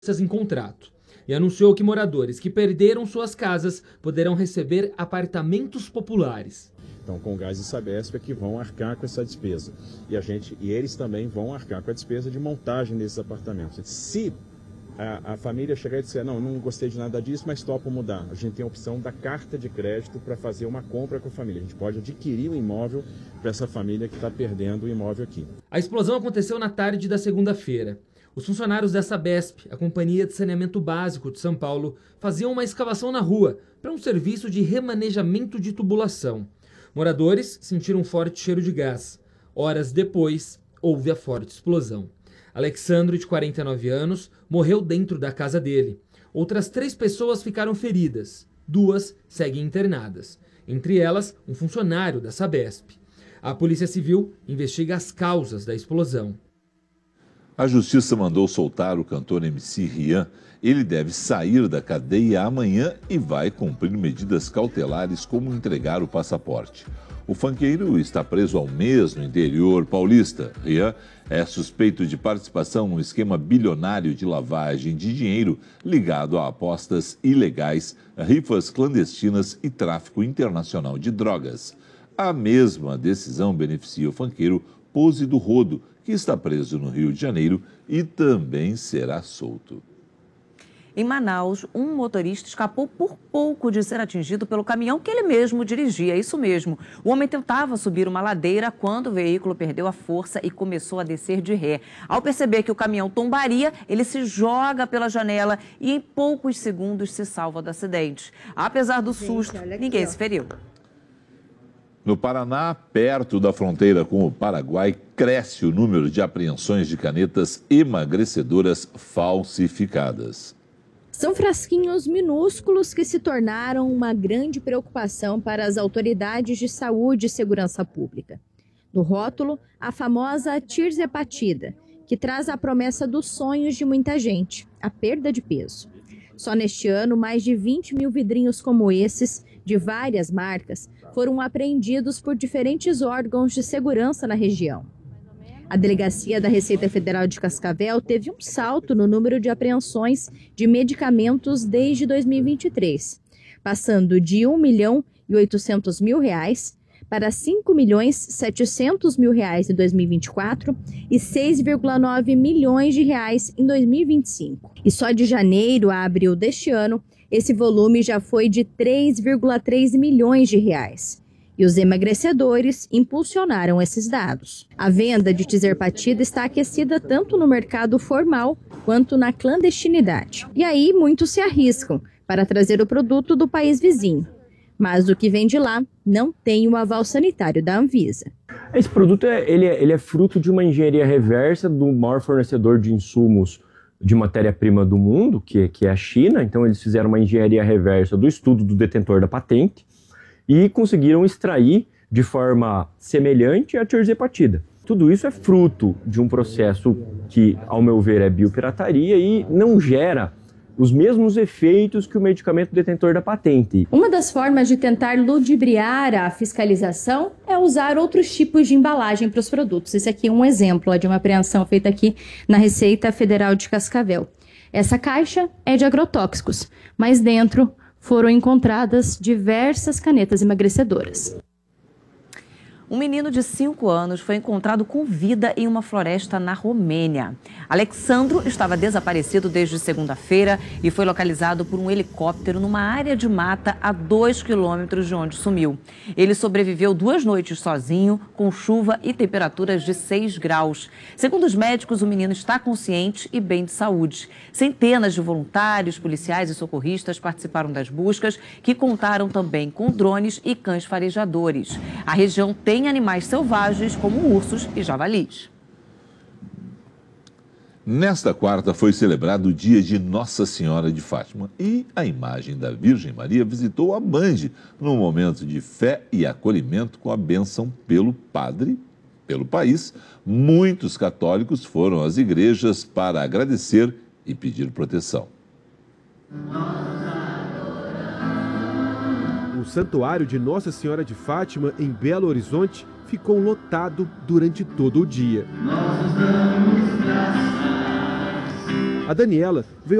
em contrato e anunciou que moradores que perderam suas casas poderão receber apartamentos populares. Então, com o Gás e Sabesp é que vão arcar com essa despesa. E eles também vão arcar com a despesa de montagem desses apartamentos. Se a família chegar e disser, não gostei de nada disso, mas topo mudar, a gente tem a opção da carta de crédito para fazer uma compra com a família. A gente pode adquirir um imóvel para essa família que está perdendo o imóvel aqui. A explosão aconteceu na tarde da segunda-feira. Os funcionários da Sabesp, a Companhia de Saneamento Básico de São Paulo, faziam uma escavação na rua para um serviço de remanejamento de tubulação. Moradores sentiram um forte cheiro de gás. Horas depois, houve a forte explosão. Alexandro, de 49 anos, morreu dentro da casa dele. Outras 3 pessoas ficaram feridas. 2 seguem internadas. Entre elas, um funcionário da Sabesp. A Polícia Civil investiga as causas da explosão. A Justiça mandou soltar o cantor MC Rian. Ele deve sair da cadeia amanhã e vai cumprir medidas cautelares como entregar o passaporte. O funkeiro está preso há um mês no interior paulista. Rian é suspeito de participação num esquema bilionário de lavagem de dinheiro ligado a apostas ilegais, rifas clandestinas e tráfico internacional de drogas. A mesma decisão beneficia o funkeiro Pose do Rodo, que está preso no Rio de Janeiro e também será solto. Em Manaus, um motorista escapou por pouco de ser atingido pelo caminhão que ele mesmo dirigia. Isso mesmo. O homem tentava subir uma ladeira quando o veículo perdeu a força e começou a descer de ré. Ao perceber que o caminhão tombaria, ele se joga pela janela e em poucos segundos se salva do acidente. Apesar do susto, ninguém se feriu. No Paraná, perto da fronteira com o Paraguai, cresce o número de apreensões de canetas emagrecedoras falsificadas. São frasquinhos minúsculos que se tornaram uma grande preocupação para as autoridades de saúde e segurança pública. No rótulo, a famosa tirzepatida, que traz a promessa dos sonhos de muita gente, a perda de peso. Só neste ano, mais de 20 mil vidrinhos como esses, de várias marcas, foram apreendidos por diferentes órgãos de segurança na região. A Delegacia da Receita Federal de Cascavel teve um salto no número de apreensões de medicamentos desde 2023, passando de R$ 1.800.000 para R$ 5.700.000 em 2024 e R$ 6,9 milhões em 2025. E só de janeiro a abril deste ano, esse volume já foi de R$ 3,3 milhões. E os emagrecedores impulsionaram esses dados. A venda de tirzepatida está aquecida tanto no mercado formal quanto na clandestinidade. E aí muitos se arriscam para trazer o produto do país vizinho. Mas o que vem de lá não tem o aval sanitário da Anvisa. Esse produto ele é fruto de uma engenharia reversa do maior fornecedor de insumos de matéria-prima do mundo, que é a China. Então eles fizeram uma engenharia reversa do estudo do detentor da patente e conseguiram extrair de forma semelhante a tirzepatida. Tudo isso é fruto de um processo que, ao meu ver, é biopirataria e não gera os mesmos efeitos que o medicamento detentor da patente. Uma das formas de tentar ludibriar a fiscalização é usar outros tipos de embalagem para os produtos. Esse aqui é um exemplo de uma apreensão feita aqui na Receita Federal de Cascavel. Essa caixa é de agrotóxicos, mas dentro foram encontradas diversas canetas emagrecedoras. Um menino de 5 anos foi encontrado com vida em uma floresta na Romênia. Alexandro estava desaparecido desde segunda-feira e foi localizado por um helicóptero numa área de mata a 2 quilômetros de onde sumiu. Ele sobreviveu 2 noites sozinho, com chuva e temperaturas de 6 graus. Segundo os médicos, o menino está consciente e bem de saúde. Centenas de voluntários, policiais e socorristas participaram das buscas, que contaram também com drones e cães farejadores. A região tem animais selvagens como ursos e javalis. Nesta quarta foi celebrado o dia de Nossa Senhora de Fátima e a imagem da Virgem Maria visitou a Band num momento de fé e acolhimento com a bênção pelo padre. Pelo país, muitos católicos foram às igrejas para agradecer e pedir proteção. O Santuário de Nossa Senhora de Fátima, em Belo Horizonte, ficou lotado durante todo o dia. A Daniela veio